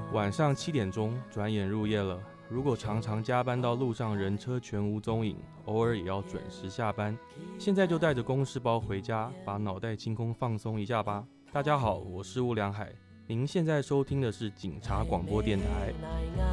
晚上7点钟，转眼入夜了。如果常常加班到路上人车全无踪影，偶尔也要准时下班。现在就带着公事包回家，把脑袋清空放松一下吧。大家好，我是吴良海，您现在收听的是警察广播电台。